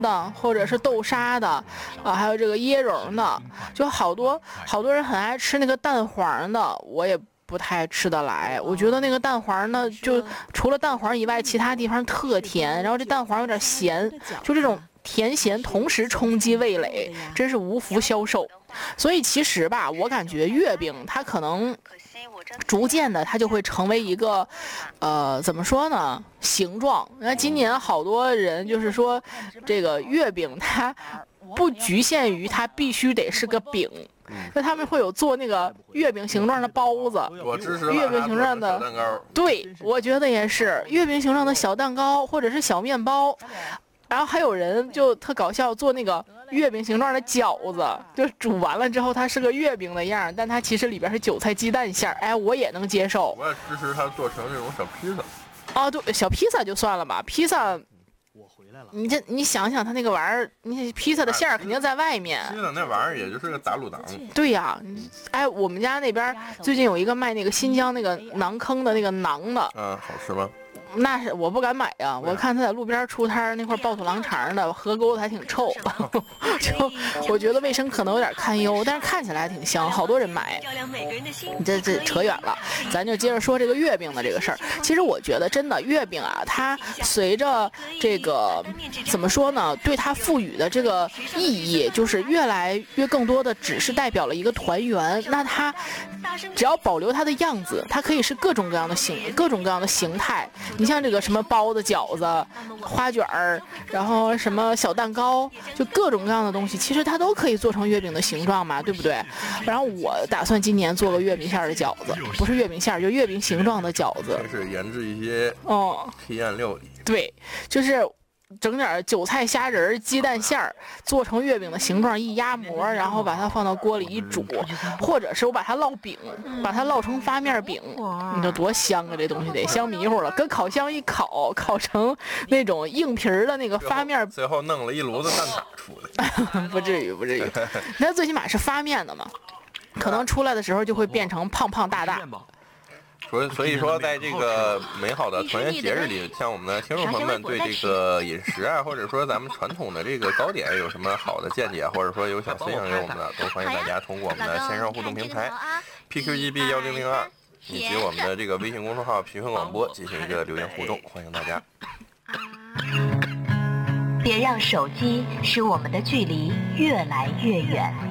的，或者是豆沙的，还有这个椰蓉的，就好多人很爱吃那个蛋黄的，我也不太吃得来。我觉得那个蛋黄呢，就除了蛋黄以外，其他地方特甜，然后这蛋黄有点咸，就这种甜咸同时冲击味蕾，真是无福消受。所以其实吧，我感觉月饼它可能逐渐的它就会成为一个怎么说呢，形状。那今年好多人就是说这个月饼它不局限于它必须得是个饼，那他们会有做那个月饼形状的包子， 我支持月饼形状的蛋糕。 对，我觉得也是月饼形状的小蛋糕或者是小面包。然后还有人就特搞笑，做那个月饼形状的饺子，就煮完了之后它是个月饼的样，但它其实里边是韭菜鸡蛋馅儿。哎，我也能接受。 我也支持它做成这种小披萨。 哦，对，小披萨就算了吧，披萨。你想想，它那个玩意儿，你披萨的馅儿肯定在外面。 披萨那玩意儿也就是个打卤囊。 对呀，哎，我们家那边最近有一个卖那个新疆那个馕坑的那个馕的。 好吃吗？ 那是我不敢买呀，我看他在路边出摊那块爆肚狼肠的，河沟子还挺臭，就我觉得卫生可能有点堪忧，但是看起来还挺香，好多人买。这扯远了，咱就接着说这个月饼的这个事儿。其实我觉得真的月饼啊，它随着这个怎么说呢，对它赋予的这个意义，就是越来越更多的只是代表了一个团圆。那它只要保留它的样子，它可以是各种各样的形态。你像这个什么包子、饺子、花卷儿，然后什么小蛋糕，就各种各样的东西，其实它都可以做成月饼的形状嘛，对不对？然后我打算今年做个月饼馅的饺子，不是月饼馅，就月饼形状的饺子。 开始研制一些提案料理。 对，就是整点韭菜、虾仁、鸡蛋馅儿，做成月饼的形状，一压模，然后把它放到锅里一煮，或者是我把它烙饼，把它烙成发面饼，你说多香啊！这东西得香迷糊了，跟烤箱一烤，烤成那种硬皮儿的那个发面， 最后弄了一炉子蛋挞出来。 不至于，那最起码是发面的嘛，可能出来的时候就会变成胖胖大大。 所以说，在这个美好的团圆节日里，像我们的听众朋友们对这个饮食啊，或者说咱们传统的这个糕点有什么好的见解，或者说有想分享给我们的，都欢迎大家通过我们的线上互动平台 PQGB1002 以及我们的这个微信公众号评分广播进行一个留言互动，欢迎大家。 别让手机使我们的距离越来越远。